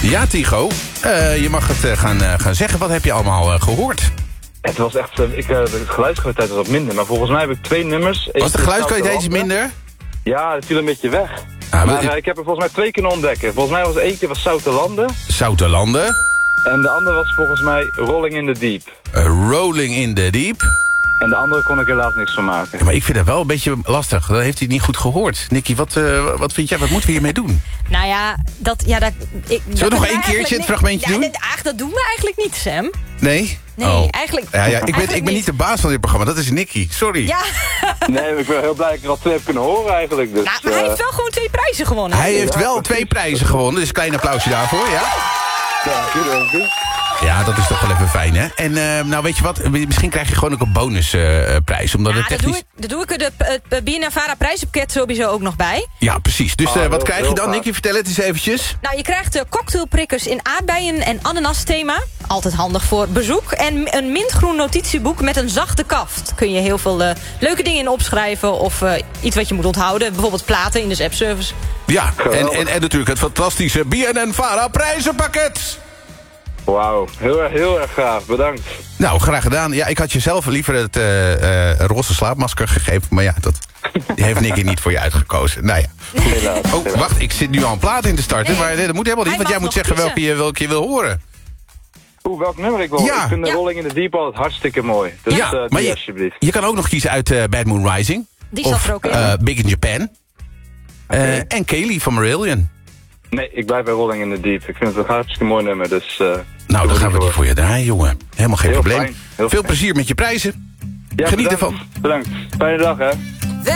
Ja, Tycho. Je mag het gaan zeggen. Wat heb je allemaal gehoord? Het was echt... de geluidskwaliteit was wat minder. Maar volgens mij heb ik 2 nummers. Was de geluidskwaliteit iets minder? Ja, het viel een beetje weg. Ah, maar ik heb er volgens mij 2 kunnen ontdekken. Volgens mij was eentje Zoutelanden. Zoutelanden. En de andere was volgens mij Rolling in the Deep. Rolling in the Deep. En de andere kon ik helaas niks van maken. Ja, maar ik vind dat wel een beetje lastig. Dat heeft hij niet goed gehoord. Nicky, wat vind jij? Wat moeten we hiermee doen? Nou ja, Zullen we nog 1 keertje het fragmentje doen? Dat doen we eigenlijk niet, Sam. Nee? Nee, eigenlijk... Ja, ik ben niet de baas van dit programma. Dat is Nicky. Sorry. Ja. Nee, ik ben heel blij dat ik er al 2 heb kunnen horen eigenlijk. Dus, maar hij heeft wel gewoon 2 prijzen gewonnen. Hij heeft wel 2 prijzen gewonnen. Dus een klein applausje daarvoor, ja? Dank u. Ja, dat is toch wel even fijn, hè? En nou, weet je wat? Misschien krijg je gewoon ook een bonusprijs. Omdat het technisch... Dat doe ik het BNNVARA prijzenpakket sowieso ook nog bij. Ja, precies. Dus wat krijg je dan, Nicky? Vertel het eens eventjes. Nou, je krijgt cocktailprikkers in aardbeien en ananas thema. Altijd handig voor bezoek. En een mintgroen notitieboek met een zachte kaft. Kun je heel veel leuke dingen in opschrijven. Of iets wat je moet onthouden. Bijvoorbeeld platen in de appservice. Ja, en natuurlijk het fantastische BNNVARA prijzenpakket. Wauw, heel erg gaaf. Bedankt. Nou, graag gedaan. Ja, ik had je zelf liever het roze slaapmasker gegeven. Maar ja, dat heeft Nicky niet voor je uitgekozen. Nou ja. Helaas. Oh, wacht, ik zit nu al een plaat in te starten. Maar dat moet helemaal niet, want jij moet zeggen welke je wil horen. Welk nummer ik wil? Ja. Ik vind de Rolling in the Deep altijd hartstikke mooi. Dus maar alsjeblieft. Je kan ook nog kiezen uit Bad Moon Rising. Die zat er ook in. Big in Japan. En Kaylee van Marillion. Nee, ik blijf bij Rolling in the Deep. Ik vind het een hartstikke mooi nummer, dus... nou, dan gaan we die voor je draaien, jongen. Helemaal geen probleem. Fijn, Veel plezier met je prijzen. Ja, Geniet bedankt, ervan. Bedankt. Fijne dag, hè.